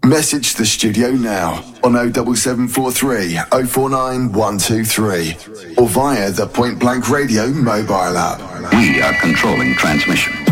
Message the studio now on 07743 049 123 or via the Point Blank Radio mobile app. We are controlling transmission.